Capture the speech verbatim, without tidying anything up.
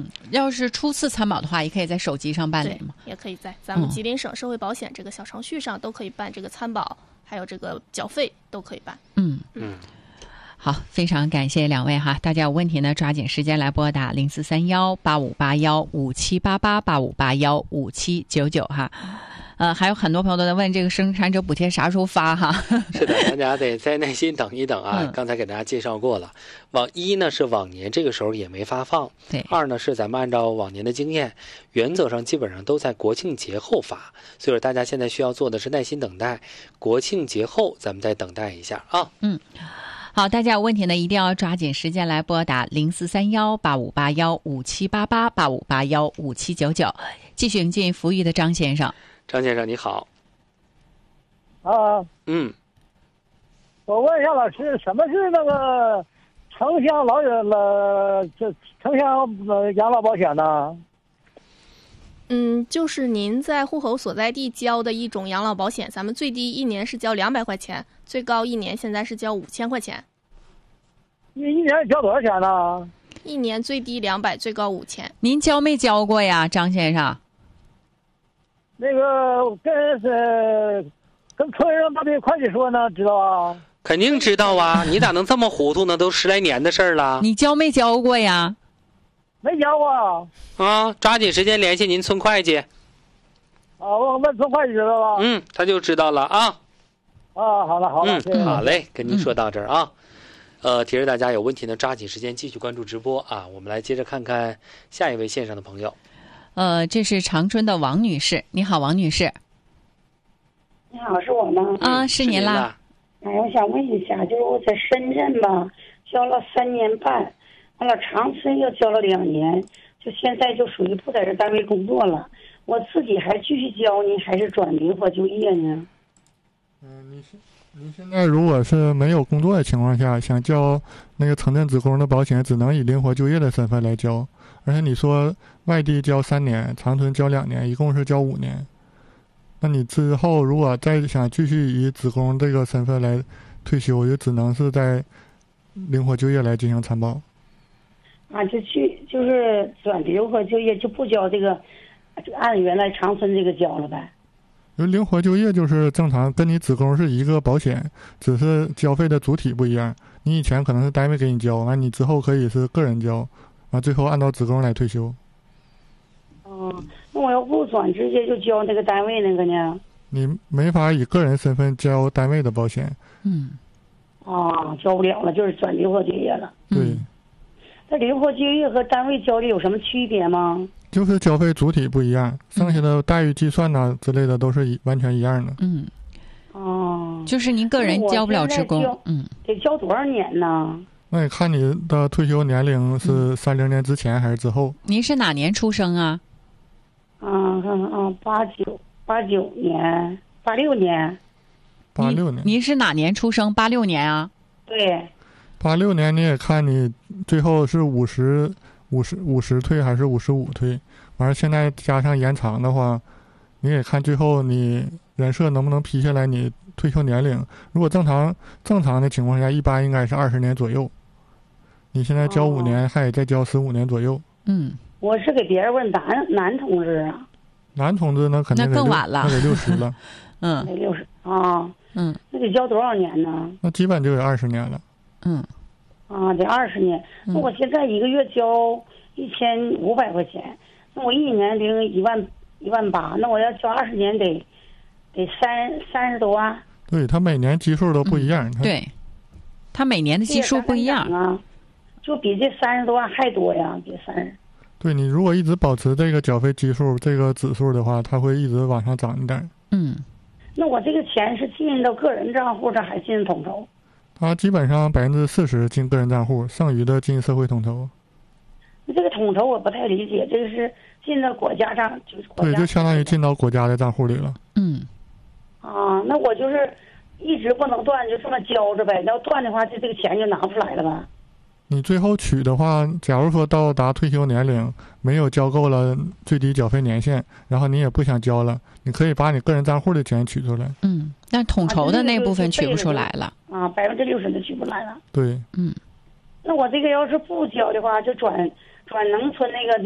要是初次参保的话，也可以在手机上办理吗？ 也可以在咱们吉林省社会保险这个小程序上都可以办这个参保，还有这个缴费都可以办。 嗯嗯。好，非常感谢两位哈！大家有问题呢，抓紧时间来拨打零四三幺八五八幺五七八八八五八幺五七九九哈。呃，还有很多朋友都在问这个生产者补贴啥时候发哈？ 是的，大家得再耐心等一等啊！嗯、刚才给大家介绍过了，往一呢是往年这个时候也没发放， 对； 二呢是咱们按照往年的经验，原则上基本上都在国庆节后发，所以说大家现在需要做的是耐心等待，国庆节后咱们再等待一下啊。 嗯。好，大家有问题呢，一定要抓紧时间来拨打零四三幺八五八幺五七八八八五八幺五七九九。继续迎进服务的张先生。 张先生你好。 啊， 嗯， 我问一下老师，什么是那个城乡老人了？这城乡呃养老保险呢？ 嗯，就是您在户口所在地交的一种养老保险，咱们最低一年是交两百块钱，最高一年现在是交五千块钱。 一一年交多少钱呢？ 一年最低两百，最高五千。 您交没交过呀，张先生？ 那个跟是跟村上那边会计说呢，知道啊？ 肯定知道啊，你咋能这么糊涂呢？都十来年的事儿了。 你交没交过呀？ 没交过啊，抓紧时间联系您村会计。 啊，我问村会计知道了。 嗯，他就知道了啊。 啊，好了好了， 嗯，好嘞，跟您说到这儿啊。嗯、呃，提示大家有问题呢，抓紧时间继续关注直播啊。我们来接着看看下一位线上的朋友。 呃，这是长春的王女士，你好，王女士。 你好，是我吗？ 啊，是您啦。 哎，我想问一下，就是我在深圳吧，交了三年半。完了，长春又交了两年，就现在就属于不在这单位工作了。我自己还继续交呢，还是转灵活就业呢？ 嗯，你是你现在如果是没有工作的情况下，想交那个城镇职工的保险，只能以灵活就业的身份来交。而且你说外地交三年，长春交两年，一共是交五年。那你之后如果再想继续以职工这个身份来退休，就只能是在灵活就业来进行参保。 啊，就去就是转灵活就业，就不交这个，就按原来长春这个交了呗。 因为灵活就业就是正常跟你职工是一个保险，只是交费的主体不一样。你以前可能是单位给你交，完你之后可以是个人交，完最后按照职工来退休。 哦，那我要不转，直接就交那个单位那个呢？ 你没法以个人身份交单位的保险。 嗯。 啊，交不了了，就是转灵活就业了。 对。 那灵活就业和单位交的有什么区别吗？ 就是交费主体不一样，剩下的待遇计算呐、啊、之类的都是一完全一样的。 嗯。 哦。 就是您个人交不了职工。嗯。 得交多少年呢？ 那你看你的退休年龄是三零年之前还是之后？ 您是哪年出生啊？ 嗯嗯嗯，八九八九年，八六年。 八六年。 您是哪年出生？八六年啊？ 对。 八六年你也看你最后是五十五十五十退还是五十五退，完了现在加上延长的话，你也看最后你人社能不能批下来你退休年龄。如果正常正常的情况下，一般应该是二十年左右。你现在交五年，还得再交十五年左右。 嗯， 我是给别人问男男同志啊。 男同志呢，肯定那更晚了， 那得六十了。 嗯， 得六十啊。 嗯， 那得交多少年呢？ 那基本就有二十年了。 嗯， 啊，得二十年。那我现在一个月交一千五百块钱，那我一年领一万一万八，那我要交二十年得得三三十多万。 对，他每年基数都不一样。 嗯、对，他每年的基数不一样啊，就比这三十多万还多呀，比三十。 对，你如果一直保持这个缴费基数这个指数的话，它会一直往上涨一点。 嗯， 那我这个钱是进到个人账户，这还进统筹？ 它基本上百分之四十进个人账户，剩余的进社会统筹。 这个统筹我不太理解，这个是进到国家账，就是国家。 对，就相当于进到国家的账户里了。 嗯。 啊，那我就是一直不能断，就这么交着呗。要断的话，就这个钱就拿不出来了吧？ 你最后取的话，假如说到达退休年龄没有交够了最低缴费年限，然后你也不想交了，你可以把你个人账户的钱取出来。 嗯，但统筹的那部分取不出来了。 啊，百分之六十都取不来了。 对。 嗯。 那我这个要是不交的话，就转转农村那个。